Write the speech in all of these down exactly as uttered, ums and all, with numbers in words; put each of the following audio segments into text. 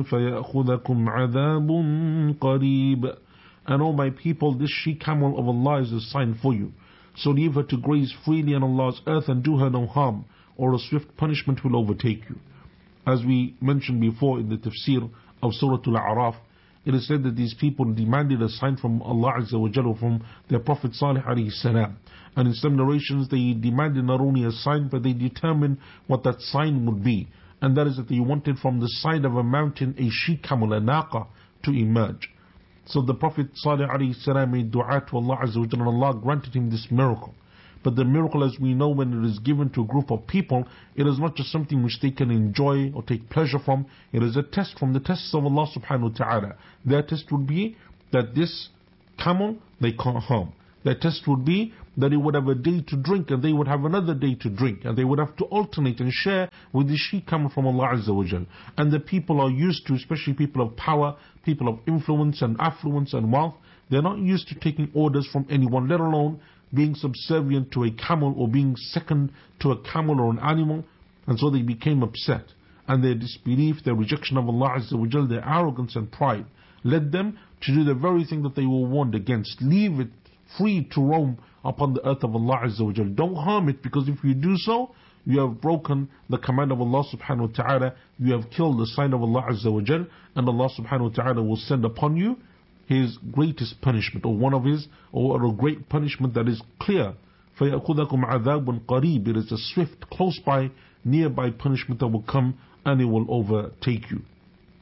فَيَأْخُذَكُمْ عَذَابٌ قَرِيبٌ. And O my people, this she-camel of Allah is a sign for you. So leave her to graze freely on Allah's earth and do her no harm, or a swift punishment will overtake you. As we mentioned before in the tafsir of Surah Al-A'raf, it is said that these people demanded a sign from Allah Azza wa Jalla, from their Prophet Salih alayhi salam. And in some narrations they demanded not only a sign, but they determined what that sign would be. And that is that they wanted from the side of a mountain a she-camel, a naqa, to emerge. So the Prophet Salih alayhi salam made dua to Allah Azza wa Jalla, and Allah granted him this miracle. But the miracle, as we know, when it is given to a group of people, it is not just something which they can enjoy or take pleasure from. It is a test from the tests of Allah subhanahu wa ta'ala. Their test would be that this camel they can't harm. Their test would be that it would have a day to drink and they would have another day to drink, and they would have to alternate and share with the she-camel from Allah Azza wa Jal. And the people are used to, especially people of power, people of influence and affluence and wealth, they're not used to taking orders from anyone, let alone being subservient to a camel or being second to a camel or an animal. And so they became upset, and their disbelief, their rejection of Allah Azza wa Jal, their arrogance and pride led them to do the very thing that they were warned against. Leave it free to roam upon the earth of Allah Azza wa Jal. Don't harm it, because if you do so, you have broken the command of Allah subhanahu wa ta'ala, you have killed the sign of Allah Azza wa Jal, and Allah subhanahu wa ta'ala will send upon you His greatest punishment, or one of His, or a great punishment that is clear. فَيَأْخُذَكُمْ عَذَابٌ قَرِيبٌ. It is a swift, close by, nearby punishment that will come and it will overtake you.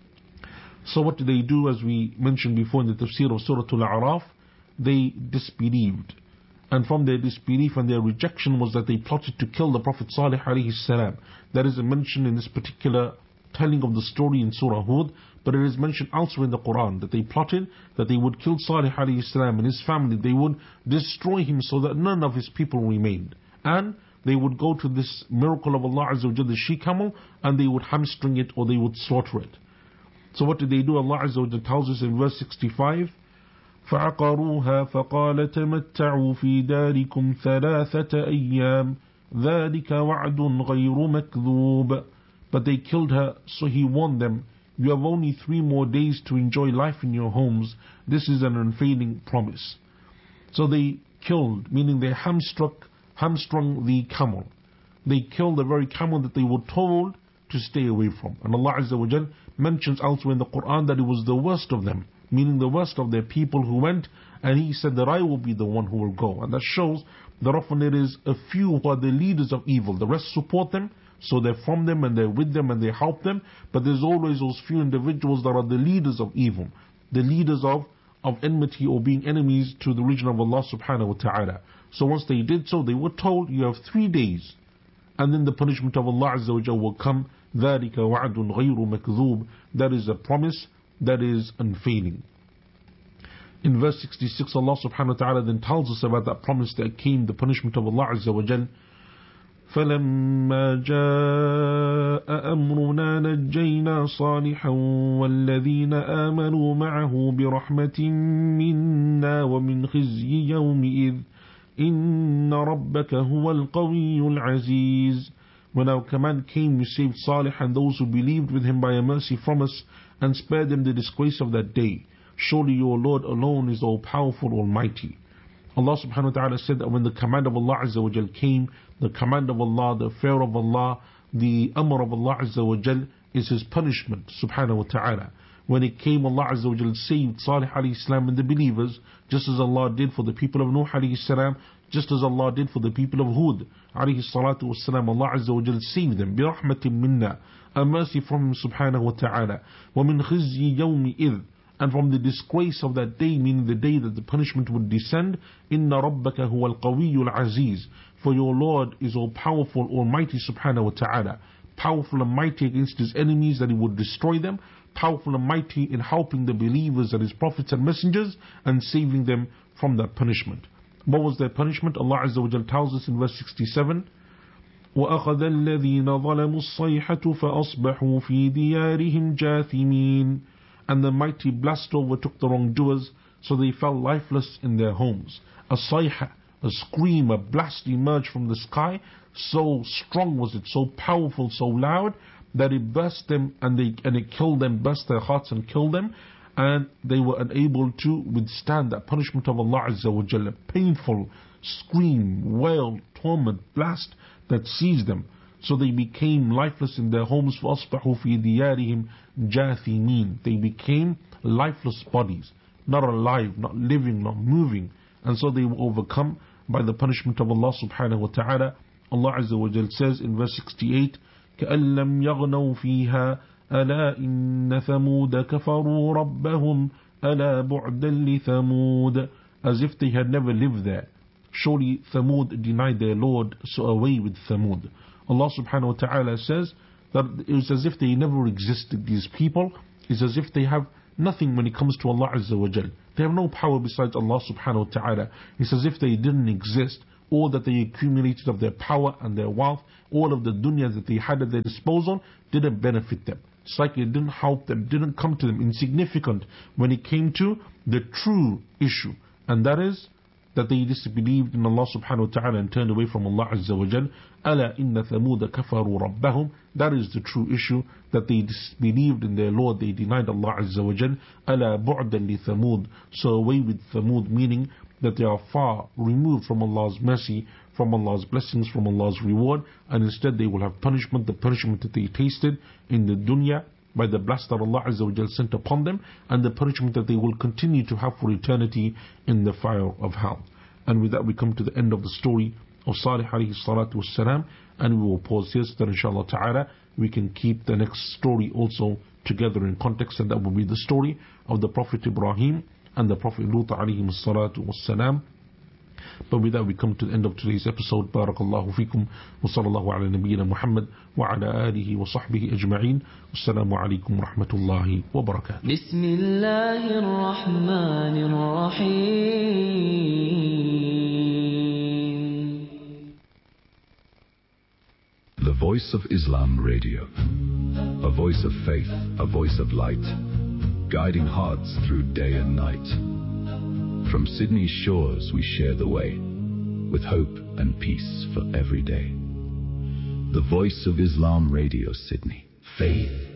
So what did they do? As we mentioned before in the tafsir of Surah Al-A'raf, they disbelieved. And from their disbelief and their rejection was that they plotted to kill the Prophet Salih alayhi salam. That is mentioned in this particular telling of the story in Surah Hud, but it is mentioned elsewhere in the Quran that they plotted that they would kill Salih alayhi salam and his family. They would destroy him so that none of his people remained. And they would go to this miracle of Allah Azza wa Jalla, the she-camel, and they would hamstring it or they would slaughter it. So what did they do? Allah Azza wa Jalla tells us in verse sixty-five, فَعَقَرُوهَا فَقَالَ تَمَتَّعُوا فِي دَارِكُمْ ثَلَاثَةَ أَيَّامٍ ذَلِكَ وَعْدٌ غَيْرُ مَكْذُوبٍ. But they killed her, so he warned them, you have only three more days to enjoy life in your homes. This is an unfailing promise. So they killed, meaning they hamstruck, hamstrung the camel. They killed the very camel that they were told to stay away from. And Allah Azza wa Jal mentions elsewhere in the Quran that it was the worst of them, meaning the worst of their people who went, and He said that I will be the one who will go. And that shows that often it is a few who are the leaders of evil. The rest support them, so they're from them and they're with them and they help them. But there's always those few individuals that are the leaders of evil, the leaders of, of enmity or being enemies to the religion of Allah subhanahu wa ta'ala. So once they did so, they were told, you have three days, and then the punishment of Allah Azza wa Jalla will come. ذَلِكَ وَعْدٌ غَيْرُ مَكْذُوبٍ. That is a promise that is unfailing. In verse sixty-six, Allah subhanahu wa ta'ala then tells us about that promise that came, the punishment of Allah Azza wa Jal. فَلَمَّا جَاءَ أَمْرُنَا نَجَّيْنَا صَالِحًا وَالَّذِينَ آمَنُوا مَعَهُ بِرَحْمَةٍ مِنَّا وَمِنْ خِزْيِ يَوْمِئِذٍ إِنَّ رَبَّكَ هُوَ الْقَوِيُّ الْعَزِيزُ. When our command came, we saved Salih and those who believed with him by a mercy from us, and spared them the disgrace of that day. Surely your Lord alone is all powerful, almighty. Allah subhanahu wa ta'ala said that when the command of Allah Azza wa Jal came, the command of Allah, the fear of Allah, the amr of Allah Azza wa Jal is His punishment subhanahu wa ta'ala. When it came, Allah Azza wa Jal saved Salih alayhi salam and the believers, just as Allah did for the people of Nuh alayhi salam, just as Allah did for the people of Hud alayhi salatu wassalam. Allah Azza wa Jal saved them, بِرَحْمَةٍ مِنَّا, a mercy from Him subhanahu wa ta'ala. وَمِنْ خِزْيِ يَوْمِ إِذٍ, and from the disgrace of that day, meaning the day that the punishment would descend. إِنَّ رَبَّكَ هُوَ الْقَوِيُّ الْعَزِيزُ. For your Lord is all powerful, almighty subhanahu wa ta'ala. Powerful and mighty against His enemies, that He would destroy them. Powerful and mighty in helping the believers and His prophets and messengers, and saving them from that punishment. What was their punishment? Allah Azza wa Jal tells us in verse sixty-seven, وَأَخَذَ الَّذِينَ ظَلَمُوا الصَّيْحَةُ فَأَصْبَحُوا فِي دِيَارِهِمْ جَاثِمِينَ. And the mighty blast overtook the wrongdoers, so they fell lifeless in their homes. A sayha, a scream, a blast emerged from the sky. So strong was it, so powerful, so loud, that it burst them and, they, and it killed them, burst their hearts and killed them, and they were unable to withstand that punishment of Allah Azza wa Jalla. Painful scream, wail, torment, blast that seized them. So they became lifeless in their homes. فَأَصْبَحُوا فِي دِيَارِهِمْ جَاثِمِينَ. They became lifeless bodies, not alive, not living, not moving. And so they were overcome by the punishment of Allah subhanahu wa ta'ala. Allah Azza wa Jalla says in verse sixty-eight, كَأَن لَّمْ يَغْنَوْا فِيهَا أَلَا إِنَّ ثَمُودَ كَفَرُوا رَبَّهُمْ أَلَا بُعْدًا لِثَمُودَ. As if they had never lived there. Surely Thamud denied their Lord, so away with Thamud. Allah subhanahu wa ta'ala says that it's as if they never existed, these people. It's as if they have nothing when it comes to Allah Azza wa Jal. They have no power besides Allah subhanahu wa ta'ala. It's as if they didn't exist. All that they accumulated of their power and their wealth, all of the dunya that they had at their disposal, didn't benefit them. It's like it didn't help them, didn't come to them, insignificant when it came to the true issue. And that is that they disbelieved in Allah subhanahu wa ta'ala and turned away from Allah Azza wa Jal. أَلَا إِنَّ ثَمُودَ كَفَرُوا رَبَّهُمْ. That is the true issue, that they disbelieved in their Lord, they denied Allah Azza wa Jal. أَلَا بُعْدًا لِثَمُودَ. So away with Thamud, meaning that they are far removed from Allah's mercy, from Allah's blessings, from Allah's reward, and instead they will have punishment, the punishment that they tasted in the dunya by the blast that Allah Azza wa Jal sent upon them, and the punishment that they will continue to have for eternity in the fire of hell. And with that we come to the end of the story of Salih alayhi salatu wassalam, and we will pause here so that inshallah ta'ala we can keep the next story also together in context, and that will be the story of the Prophet Ibrahim and the Prophet Lut alayhi salatu wassalam. But with that we come to the end of today's episode. Barakallahu fikum wa sallallahu ala nabiyyina Muhammad wa ala alihi wa sahbihi ajma'in. Wassalamu alaikum wa rahmatullahi wa barakatuh. Bismillahir Rahmanir Rahim. The Voice of Islam Radio. A voice of faith, a voice of light, guiding hearts through day and night. From Sydney's shores we share the way, with hope and peace for every day. The Voice of Islam Radio, Sydney. Faith